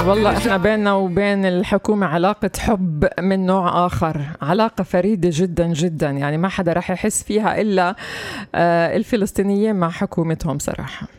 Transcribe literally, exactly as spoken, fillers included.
والله احنا بيننا وبين الحكومة علاقة حب من نوع آخر، علاقة فريدة جدا جدا، يعني ما حدا رح يحس فيها إلا الفلسطينيين مع حكومتهم صراحة.